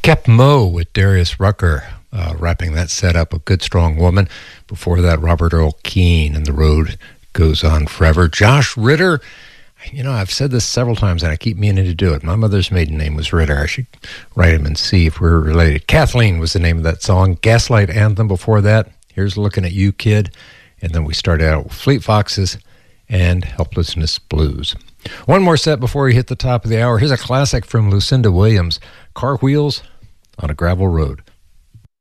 Kept Mo with Darius Rucker, wrapping that set up, A Good Strong Woman. Before that, Robert Earl Keen and The Road Goes On Forever. Josh Ritter, you know, I've said this several times and I keep meaning to do it. My mother's maiden name was Ritter. I should write him and see if we're related. Kathleen was the name of that song. Gaslight Anthem before that. Here's Looking at You, Kid. And then we started out with Fleet Foxes and Helplessness Blues. One more set before we hit the top of the hour. Here's a classic from Lucinda Williams, Car Wheels on a Gravel Road.